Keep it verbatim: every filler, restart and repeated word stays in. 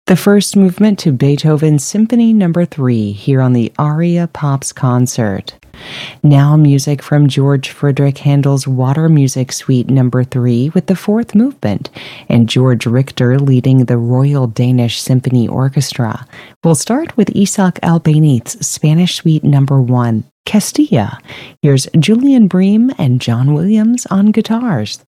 The first movement to Beethoven's Symphony Number three here on the Aria Pops concert. Now music from George Friedrich Handel's Water Music Suite Number three with the fourth movement, and George Richter leading the Royal Danish Symphony Orchestra. We'll start with Isaac Albénit's Spanish Suite Number one, Castilla. Here's Julian Bream and John Williams on guitars.